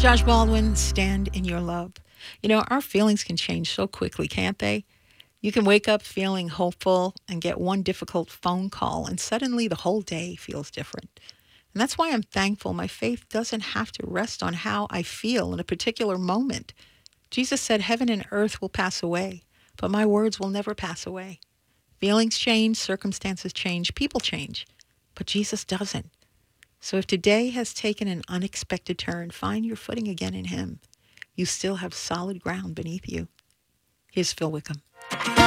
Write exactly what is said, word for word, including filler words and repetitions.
Josh Baldwin, Stand in Your Love. You know, our feelings can change so quickly, can't they? You can wake up feeling hopeful and get one difficult phone call, and suddenly the whole day feels different. And that's why I'm thankful my faith doesn't have to rest on how I feel in a particular moment. Jesus said, Heaven and earth will pass away, but my words will never pass away. Feelings change, circumstances change, people change, but Jesus doesn't. So if today has taken an unexpected turn, find your footing again in Him. You still have solid ground beneath you. Here's Phil Wickham.